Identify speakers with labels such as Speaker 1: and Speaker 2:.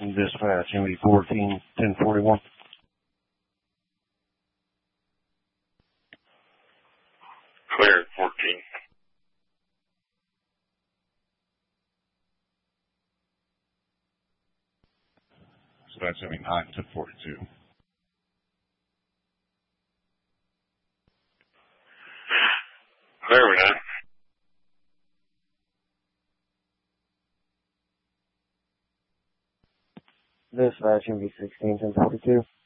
Speaker 1: Dispatch, MV 14, 1041.
Speaker 2: Clear, 14.
Speaker 1: Dispatch, MV 9, 1042.
Speaker 2: Clear, 9.
Speaker 3: Dispatch, MV 16, 1042.